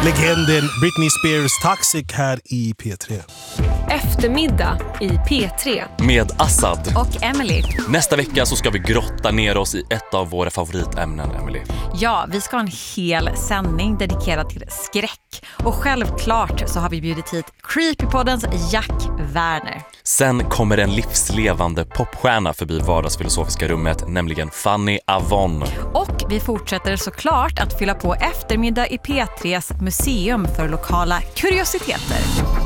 legenden Britney Spears Toxic här i P3. Eftermiddag i P3 med Assad och Emily. Nästa vecka så ska vi grotta ner oss i ett av våra favoritämnen, Emily. Ja, vi ska ha en hel sändning dedikerad till skräck. Och självklart så har vi bjudit hit Creepypoddens Jack Werner. Sen kommer en livslevande popstjärna förbi vardagsfilosofiska rummet, nämligen Fanny Avon. Och vi fortsätter såklart att fylla på eftermiddag i P3s museum för lokala kuriositeter.